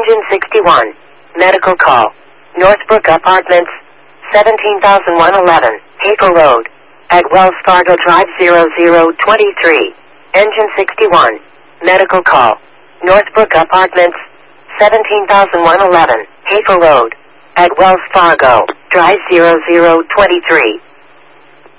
Engine 61. Medical call. Northbrook Apartments, 17,111, Hazel Road. At Wells Fargo Drive 0023. Engine 61. Medical call. Northbrook Apartments, 17,111, Hazel Road. At Wells Fargo Drive 0023.